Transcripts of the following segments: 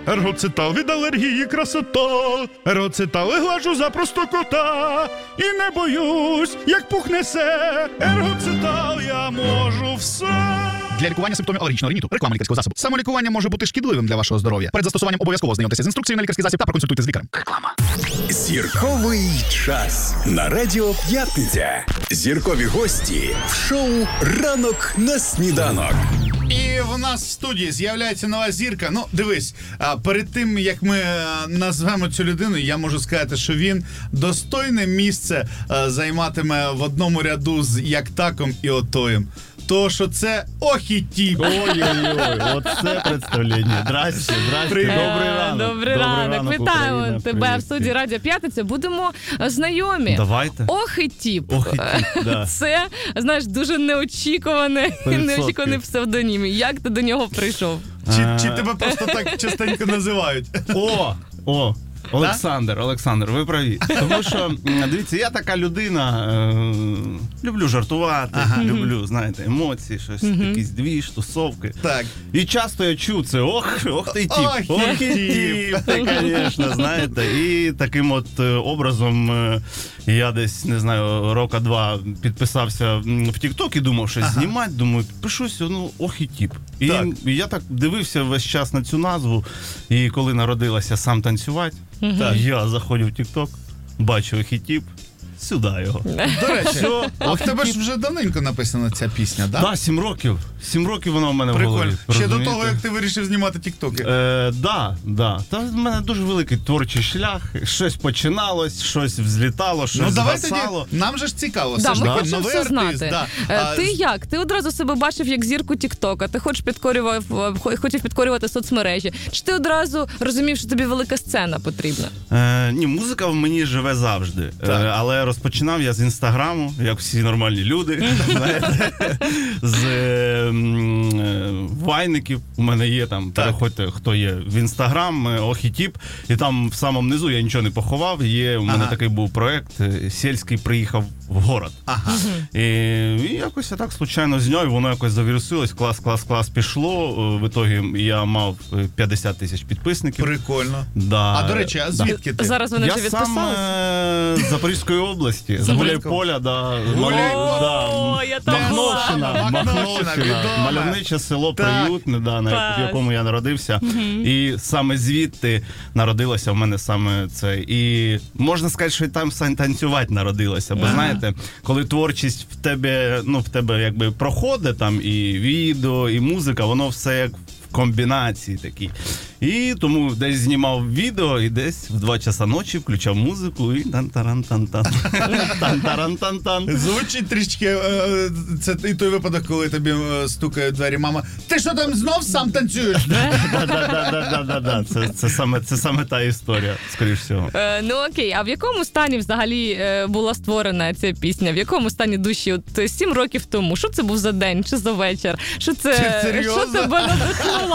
Ергоцитал від алергії красота. Ергоцитал глажу за простокота. І не боюсь, як пух несе. Ергоцитал я можу все. Для лікування симптомів алергічного риніту. Реклама лікарського засобу. Самолікування може бути шкідливим для вашого здоров'я. Перед застосуванням обов'язково знайомтеся з інструкцією на лікарський засіб та проконсультуйте з лікарем. Реклама. Зірковий час на Радіо П'ятниця. Зіркові гості в шоу «Ранок на сніданок». І в нас в студії з'являється нова зірка. Ну, дивись, перед тим, як ми назвемо цю людину, я можу сказати, що він достойне місце займатиме в одному ряду з Яктаком і Отоєм. То, що це охітіп. Ой-ой-ой, оце представлення. Здрасте, добрий ранок. Добрий ранок. Вітаємо Україна, тебе привіт. в студії Радіо П'ятниця. Будемо знайомі. Давайте. Охітіп. Да. Це, знаєш, дуже неочікуваний псевдонім. Як ти до нього прийшов? Чи тебе просто так частенько називають? О, Олександр, ви праві. Тому що, дивіться, я така людина, люблю жартувати, люблю, знаєте, емоції, щось, якісь двіж, тусовки. Так. І часто я чую це, ох ти тіп, звісно, знаєте. І таким от образом я десь, не знаю, рока два підписався в Тік-Ток і думав щось знімати, думаю, пишусь, ох і тіп. І я так дивився весь час на цю назву, і коли народилася «Сам танцювати», я заходив в Тік-Ток, бачу охітіп, сюди його. До речі, а в тебе ж вже давненько написана ця пісня, так? Так, 7 років. 7 років вона в мене в голові. Прикольно. Ще до того, як ти вирішив знімати тіктоки. Да. Та в мене дуже великий творчий шлях. Щось починалось, щось взлітало, щось згасало. Нам же ж цікаво. Да, Все ми ж хочемо новий все артист. знати. Да. Ти як? Ти одразу себе бачив як зірку Тік-Тока, ти хотів підкорювати соцмережі. Чи ти одразу розумів, що тобі велика сцена потрібна? Ні, музика в мені живе завжди. Але розпочинав я з Інстаграму, як всі нормальні люди, знаєте, з вайників. У мене є там, переходьте, хто є в Інстаграм, охітіп, і там в самому низу я нічого не поховав. Є, у мене такий був проект, сільський приїхав в город. І якось я так случайно зняв, і воно якось завірусилось, клас пішло. В ітогі я мав 50 тисяч підписників. Прикольно. Да. А до речі, а звідки ти? Зараз вони вже відписались? Я сам з Запорізької області, з Гуляйполя, Я там Махновщина, мальовниче село Приютне, в якому я народився. І саме звідти народилося в мене саме це. І можна сказати, що і там танцювати народилося. Бо знаєте, коли творчість в тебе якби проходить, там і відео, і музика, воно все як комбінації такі. І тому десь знімав відео, і десь в 2 часа ночі включав музику і тан-таран-тан-тан. Тан-таран-тан-тан. Звучить трішки, це і той випадок, коли тобі стукає в двері мама. Ти що там знов сам танцюєш? Да. Це саме та історія, скоріш всього. Ну окей, а в якому стані взагалі була створена ця пісня? В якому стані душі? От 7 років тому. Що це був за день чи за вечір? Що Серйозно? Що тебе надихнуло?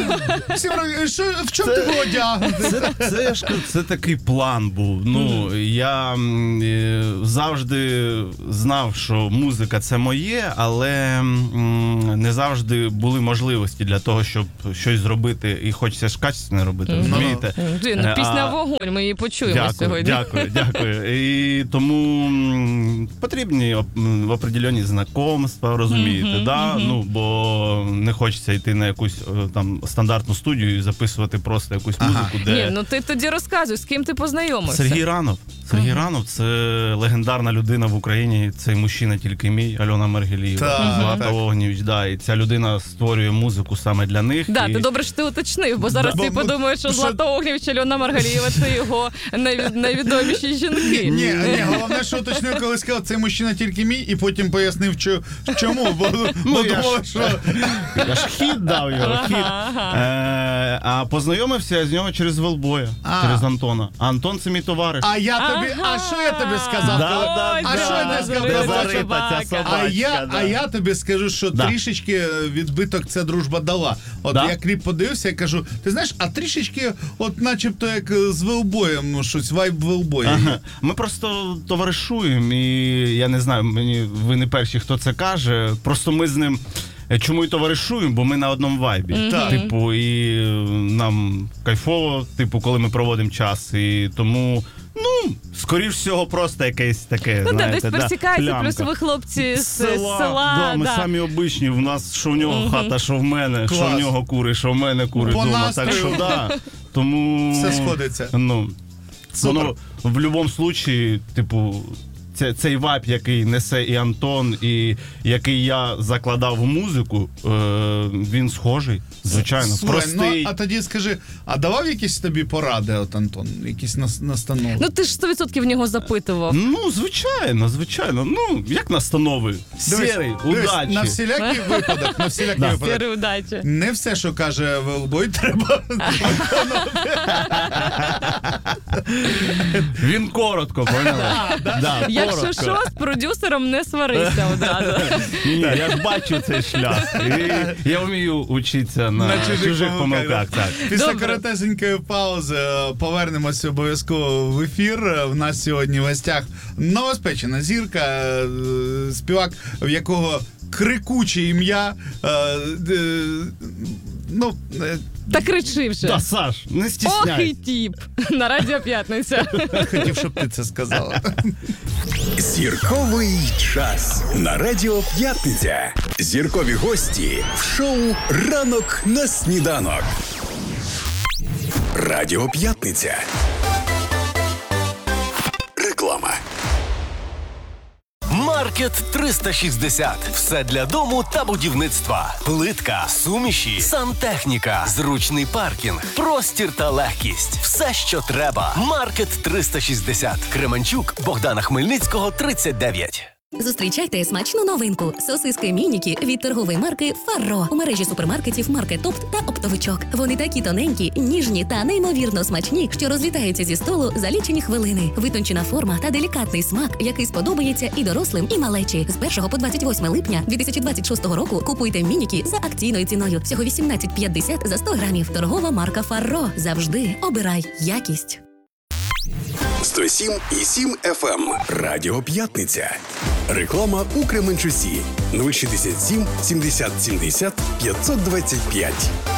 В чому ти був одягнутий? Це такий план був. Я завжди знав, що музика це моє, але не завжди були можливості для того, щоб щось зробити. І хочеться ж качественно робити, розумієте? Пісня «Вогонь», ми її почуємо сьогодні. Дякую. І тому потрібні определені знайомства, розумієте, бо не хочеться йти на якусь там стандартну студію і записувати просто якусь музику, де... Ні, ти тоді розказуй, з ким ти познайомився? Сергій Ранов, це легендарна людина в Україні, цей мужчина тільки мій, Альона Маргелієва, Злата Огнєвіч, і ця людина створює музику саме для них. Ти добре, що ти уточнив, бо зараз всі подумають, що Злата Огнєвіч, Альона Маргалієва – це його найвідоміші жінки. Ні, головне, що уточнив, коли сказав, цей мужчина тільки мій, і потім пояснив, чому, бо думав, що... Я ж хід дав його, хід. А познайомився я з нього через Велбоя, через Антона. А Антон – це мій товариш. А що я тобі сказав? А я тобі скажу, що трішечки відбиток ця дружба дала. От я кліп подивився і кажу, ти знаєш, а трішечки, от начебто як з Велбоєм, щось, вайб Велбоя. Ми просто товаришуємо, і я не знаю, ви не перші, хто це каже, просто ми з ним чому і товаришуємо, бо ми на одному вайбі. Так. Типу, і нам кайфово, типу, коли ми проводимо час. І тому, скоріш всього, просто якесь таке, Десь пересікаються, плямка. плюс ви хлопці з села. Да, ми самі обичні, в нас що в нього хата, що в мене, що в нього кури, що в мене кури По вдома. настрою. Так що, да. Тому... Все сходиться. Воно в будь-якому случаї, типу, цей вайб, який несе і Антон, і який я закладав в музику, він схожий, звичайно, Слухай, простий. а тоді скажи, а давав якісь тобі поради, от Антон? Якісь настанови? Ти ж 100% в нього запитував. Звичайно. Як настанови? Сірий, Дивись, удачі. на всілякий випадок, Сіри, удачі. Не все, що каже Велбой, треба Він коротко, поняла? Да, Якщо коротко. що, з продюсером не сварися одразу. Ні, я ж бачу цей шлях. І я вмію вчитися на чужих помилках. Так. Після Добре. коротесенької паузи повернемося обов'язково в ефір. В нас сьогодні в гостях новоспечена зірка, співак, в якого крикуче ім'я. Та кричи вже. Та, Саш, не Ох і стісняйся. тіп. На Радіо П'ятниця. Хотів, щоб ти це сказала. Зірковий час на Радіо П'ятниця. Зіркові гості в шоу «Ранок на сніданок». Радіо П'ятниця. Реклама. Маркет 360. Все для дому та будівництва. Плитка, суміші, сантехніка, зручний паркінг, простір та легкість. Все, що треба. Маркет 360. Кременчук, Богдана Хмельницького, 39. Зустрічайте смачну новинку – сосиски мініки від торгової марки «Фарро» у мережі супермаркетів «Маркет Опт» та «Оптовичок». Вони такі тоненькі, ніжні та неймовірно смачні, що розлітаються зі столу за лічені хвилини. Витончена форма та делікатний смак, який сподобається і дорослим, і малечі. З 1 по 28 липня 2026 року купуйте мініки за акційною ціною. Всього 18,50 за 100 грамів. Торгова марка «Фарро». Завжди обирай якість. 107,7 FM. Радіо П'ятниця. Реклама у Кременчусі. 067 70 70 525.